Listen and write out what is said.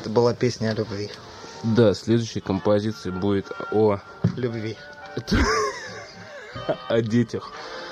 Это была песня о любви. Да, следующая композиция будет о Любви. о детях.